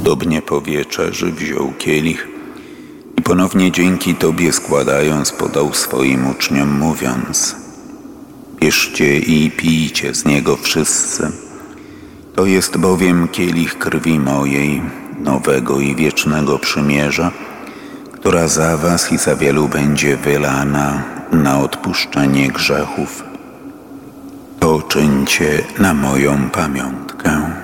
Podobnie po wieczerzy wziął kielich i ponownie dzięki Tobie składając podał swoim uczniom, mówiąc: bierzcie i pijcie z niego wszyscy. To jest bowiem kielich krwi mojej, nowego i wiecznego przymierza, która za was i za wielu będzie wylana na odpuszczenie grzechów. To czyńcie na moją pamiątkę.